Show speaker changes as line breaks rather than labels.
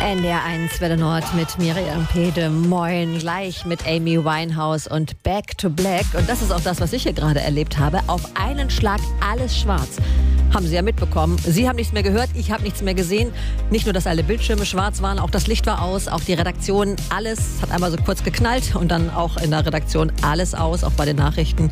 NDR1 Welle Nord mit Miriam Pede. Moin, gleich mit Amy Winehouse und Back to Black. Und das ist auch das, was ich hier gerade erlebt habe. Auf einen Schlag alles schwarz. Haben Sie ja mitbekommen. Sie haben nichts mehr gehört, ich habe nichts mehr gesehen. Nicht nur, dass alle Bildschirme schwarz waren, auch das Licht war aus, auch die Redaktion, alles hat einmal so kurz geknallt und dann auch in der Redaktion alles aus, auch bei den Nachrichten.